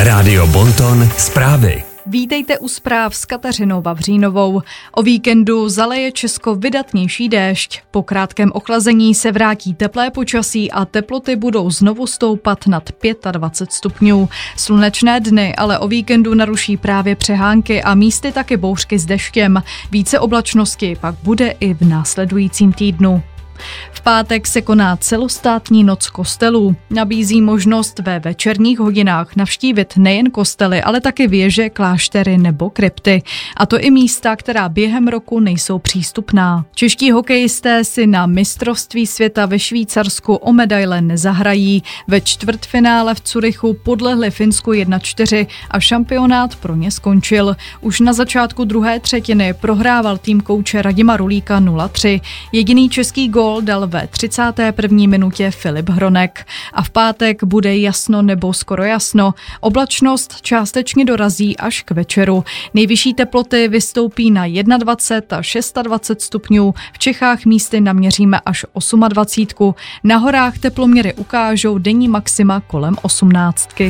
Rádio Bonton zprávy. Vítejte u zpráv s Kateřinou Vavřínovou. O víkendu zaleje Česko vydatnější déšť. Po krátkém ochlazení se vrátí teplé počasí a teploty budou znovu stoupat nad 25 stupňů. Slunečné dny ale o víkendu naruší právě přehánky a místy taky bouřky s deštěm. Více oblačnosti pak bude i v následujícím týdnu. V pátek se koná celostátní noc kostelů. Nabízí možnost ve večerních hodinách navštívit nejen kostely, ale taky věže, kláštery nebo krypty. A to i místa, která během roku nejsou přístupná. Čeští hokejisté si na mistrovství světa ve Švýcarsku o medaile nezahrají. Ve čtvrtfinále v Curychu podlehli Finsku 1-4 a šampionát pro ně skončil. Už na začátku druhé třetiny prohrával tým kouče Radima Rulíka 0-3. Jediný český gól dal ve 31. minutě Filip Hronek. A v pátek bude jasno nebo skoro jasno. Oblačnost částečně dorazí až k večeru. Nejvyšší teploty vystoupí na 21 a 26 stupňů. V Čechách místy naměříme až 28. Na horách teploměry ukážou denní maxima kolem 18.